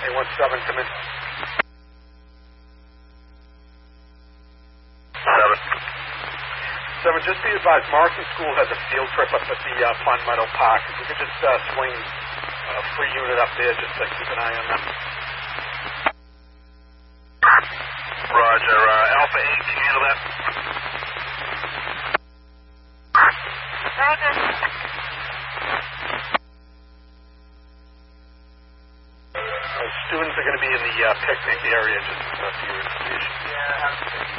A17, come in. 7, just be advised, Morrison School has a field trip up at the Pond Meadow Park. If you could just swing a free unit up there, just to keep an eye on them. Roger. Alpha 8, can you handle that? Roger. Students are going to be in the picnic area, just for your information. Yeah.